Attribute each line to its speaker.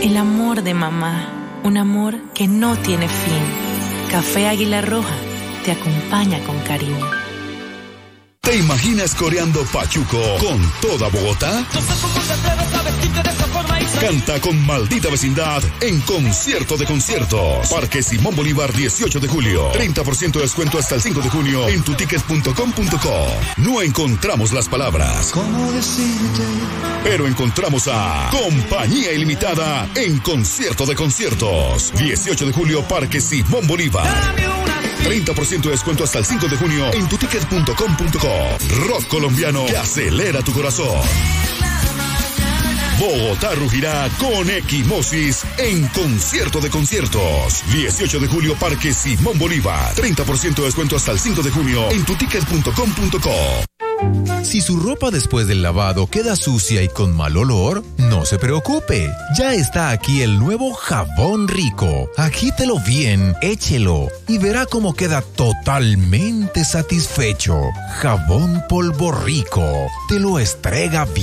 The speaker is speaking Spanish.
Speaker 1: El amor de mamá, un amor que no tiene fin. Café Águila Roja te acompaña con cariño.
Speaker 2: ¿Te imaginas coreando Pachuco con toda Bogotá?
Speaker 3: No sé cómo te atreves a vestirte de esa forma y
Speaker 2: Canta con Maldita Vecindad en Concierto de Conciertos. Parque Simón Bolívar, 18 de julio. 30% de descuento hasta el 5 de junio en tutickets.com.co. No encontramos las palabras,
Speaker 4: ¿Cómo decirte?
Speaker 2: pero encontramos a Compañía Ilimitada en Concierto de Conciertos. 18 de julio, Parque Simón Bolívar. 30% de descuento hasta el 5 de junio en tutickets.com.co. Rock colombiano que acelera tu corazón. Bogotá rugirá con Equimosis en Concierto de Conciertos. 18 de julio, Parque Simón Bolívar. 30% de descuento hasta el 5 de junio en tutickets.com.co.
Speaker 5: Si su ropa después del lavado queda sucia y con mal olor, no se preocupe. Ya está aquí el nuevo jabón Rico. Agítelo bien, échelo y verá cómo queda totalmente satisfecho. Jabón polvo Rico. Te lo estrega bien.